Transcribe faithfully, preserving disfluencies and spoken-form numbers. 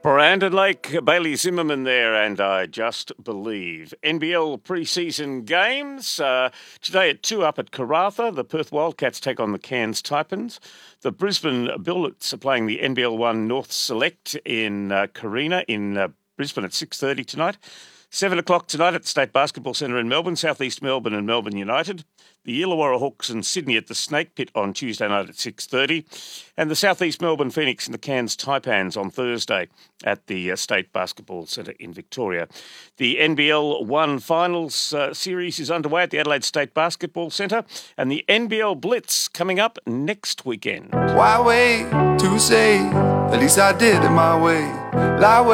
Brandon Lake, Bailey Zimmerman there, and I Just Believe. N B L pre-season games. Uh, today at two up at Karratha, the Perth Wildcats take on the Cairns Taipans. The Brisbane Bullets are playing the N B L one North Select in uh, Carina in uh, Brisbane at six thirty tonight. Seven o'clock tonight at the State Basketball Centre in Melbourne, South East Melbourne and Melbourne United. The Illawarra Hawks and Sydney at the Snake Pit on Tuesday night at six thirty. And the South East Melbourne Phoenix and the Cairns Taipans on Thursday at the uh, State Basketball Centre in Victoria. The N B L one Finals uh, series is underway at the Adelaide State Basketball Centre, and the N B L Blitz coming up next weekend. Why wait to say, at least I did it my way. Lie